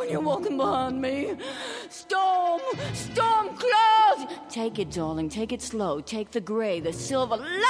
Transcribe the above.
you're walking behind me. Storm, storm clouds. Take it, darling, take it slow. Take the gray, the silver.